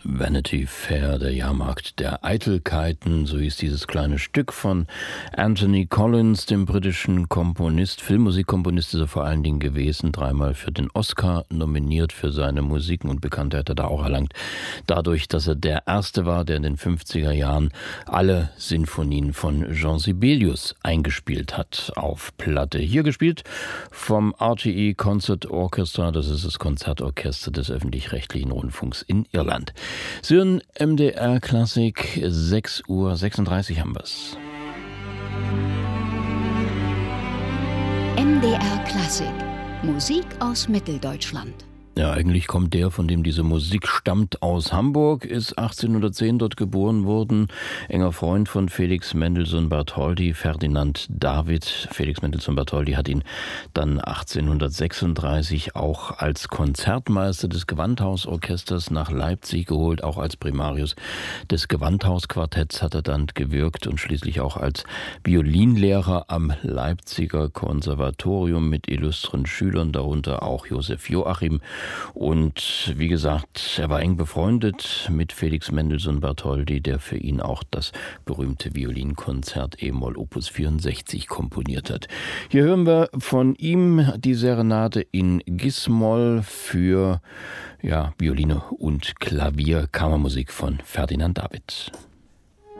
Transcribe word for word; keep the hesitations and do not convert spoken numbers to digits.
Vanity Fair, der Jahrmarkt der Eitelkeiten, so hieß dieses kleine Stück von Anthony Collins, dem britischen Komponist. Filmmusikkomponist ist er vor allen Dingen gewesen, dreimal für den Oscar nominiert für seine Musiken, und Bekanntheit hat er da auch erlangt, dadurch, dass er der Erste war, der in den fünfziger Jahren alle Sinfonien von Jean Sibelius eingespielt hat auf Platte. Hier gespielt vom R T E Concert Orchestra, das ist das Konzertorchester des öffentlich-rechtlichen Rundfunks in Irland. Sie hören M D R Klassik, sechs Uhr sechsunddreißig haben wir's. M D R Klassik, Musik aus Mitteldeutschland. Ja, eigentlich kommt der, von dem diese Musik stammt, aus Hamburg, ist achtzehnhundertzehn dort geboren worden, enger Freund von Felix Mendelssohn Bartholdy, Ferdinand David. Felix Mendelssohn Bartholdy hat ihn dann achtzehnhundertsechsunddreißig auch als Konzertmeister des Gewandhausorchesters nach Leipzig geholt, auch als Primarius des Gewandhausquartetts hat er dann gewirkt und schließlich auch als Violinlehrer am Leipziger Konservatorium mit illustren Schülern, darunter auch Josef Joachim. Und wie gesagt, er war eng befreundet mit Felix Mendelssohn Bartholdy, der für ihn auch das berühmte Violinkonzert E-Moll Opus vierundsechzig komponiert hat. Hier hören wir von ihm die Serenade in Gis-Moll für ja, Violine und Klavier, Kammermusik von Ferdinand David.